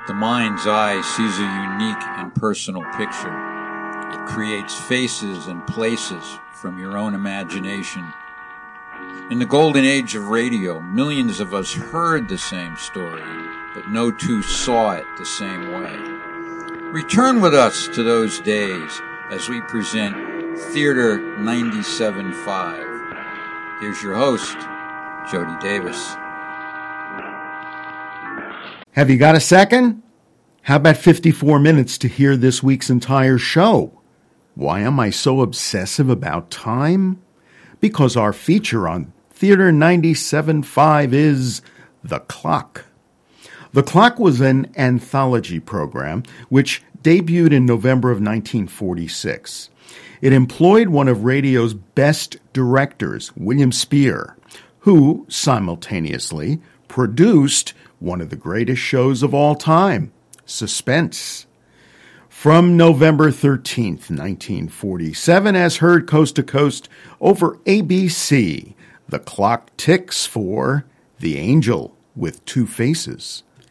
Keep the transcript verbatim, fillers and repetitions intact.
The mind's eye sees a unique and personal picture. It creates faces and places from your own imagination. In the golden age of radio, millions of us heard the same story, but no two saw it the same way. Return with us to those days as we present Theater ninety-seven point five. Here's your host, Jody Davis. Have you got a second? How about fifty-four minutes to hear this week's entire show? Why am I so obsessive about time? Because our feature on Theater ninety-seven point five is The Clock. The Clock was an anthology program which debuted in November of nineteen forty-six. It employed one of radio's best directors, William Spier, who simultaneously produced one of the greatest shows of all time, Suspense. From November thirteenth, nineteen forty-seven, as heard coast to coast over A B C, The Clock ticks for The Angel with Two Faces.